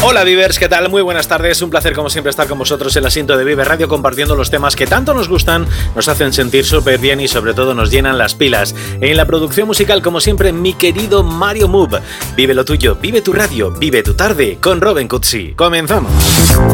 Hola Vivers, ¿qué tal? Muy buenas tardes, un placer como siempre estar con vosotros en el asiento de Vive Radio compartiendo los temas que tanto nos gustan, nos hacen sentir súper bien y sobre todo nos llenan las pilas. En la producción musical, como siempre, mi querido Mario Move. Vive lo tuyo, vive tu radio, vive tu tarde con Robin Cutsi. Comenzamos.